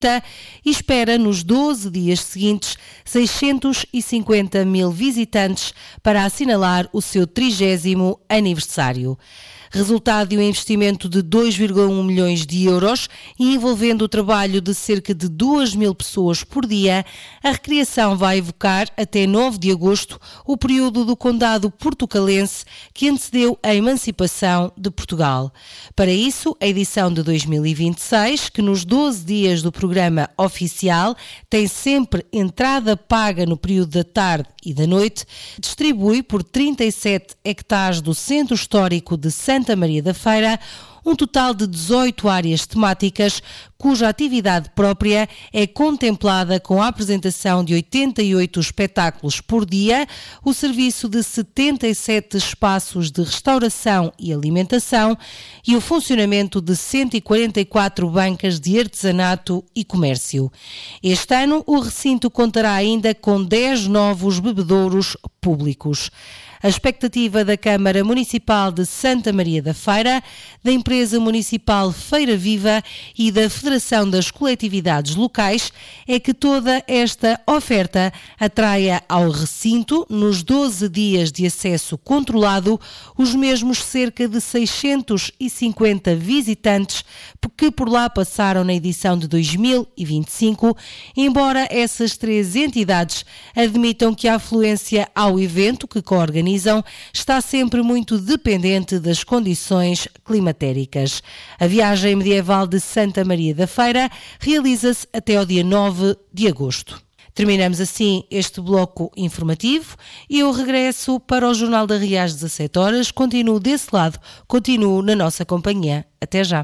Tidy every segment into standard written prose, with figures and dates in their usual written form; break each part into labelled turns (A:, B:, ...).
A: e espera nos 12 dias seguintes 650 mil visitantes para assinalar o seu 30º aniversário. Resultado de um investimento de 2,1 milhões de euros e envolvendo o trabalho de cerca de 2.000 pessoas por dia, a recriação vai evocar até 9 de agosto o período do Condado Portucalense que antecedeu a emancipação de Portugal. Para isso, a edição de 2026, que nos 12 dias do programa oficial tem sempre entrada paga no período da tarde e da noite, distribui por 37 hectares do Centro Histórico de Santa Maria da Feira um total de 18 áreas temáticas, cuja atividade própria é contemplada com a apresentação de 88 espetáculos por dia, o serviço de 77 espaços de restauração e alimentação e o funcionamento de 144 bancas de artesanato e comércio. Este ano, o recinto contará ainda com 10 novos bebedouros públicos. A expectativa da Câmara Municipal de Santa Maria da Feira, da Empresa Municipal Feira Viva e da Federação das Coletividades Locais é que toda esta oferta atraia ao recinto, nos 12 dias de acesso controlado, os mesmos cerca de 650 visitantes que por lá passaram na edição de 2025, embora essas 3 entidades admitam que a afluência ao evento que coorganizam está sempre muito dependente das condições climatéricas. A viagem medieval de Santa Maria da Feira realiza-se até ao dia 9 de agosto. Terminamos assim este bloco informativo e eu regresso para o Jornal da RIA às 17 horas. Continuo desse lado, continuo na nossa companhia. Até já.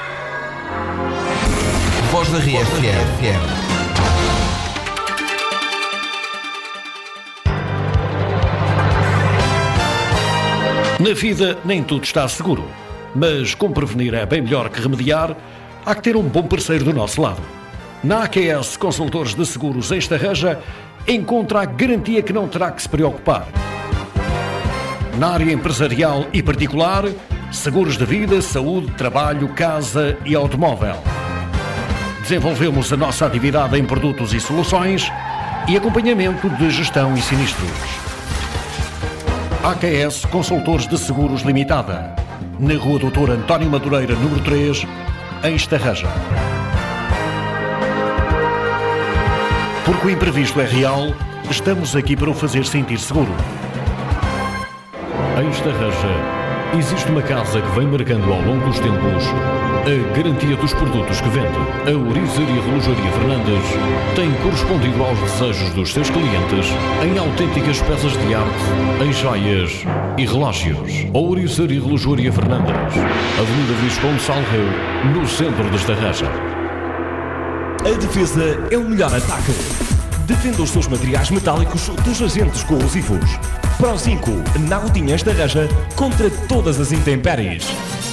B: Voz da RIA FM.
C: Na vida nem tudo está seguro, mas como prevenir é bem melhor que remediar, há que ter um bom parceiro do nosso lado. Na AQS Consultores de Seguros em Estarreja, encontra a garantia que não terá que se preocupar. Na área empresarial e particular, seguros de vida, saúde, trabalho, casa e automóvel. Desenvolvemos a nossa atividade em produtos e soluções e acompanhamento de gestão e sinistros. AQS Consultores de Seguros Limitada, na Rua Doutor António Madureira, número 3, em Estarreja. Porque o imprevisto é real, estamos aqui para o fazer sentir seguro. Em Estarreja, existe uma casa que vem marcando ao longo dos tempos a garantia dos produtos que vende. A Ouriçaria Relojaria Fernandes tem correspondido aos desejos dos seus clientes em autênticas peças de arte, em joias e relógios. A Ouriçaria Relojaria Fernandes, Avenida Visconde Salreu, no centro de Estarreja.
D: A defesa é o melhor ataque. Defenda os seus materiais metálicos dos agentes corrosivos. Pro 5, na Rodinha Estarreja, contra todas as intempéries.